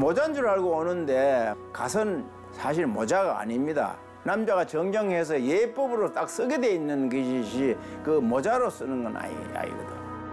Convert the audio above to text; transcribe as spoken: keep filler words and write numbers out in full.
모자인 줄 알고 오는데 갓은 사실 모자가 아닙니다. 남자가 정정해서 예법으로 딱 쓰게 돼 있는 것이지 그 모자로 쓰는 건 아니, 아니거든.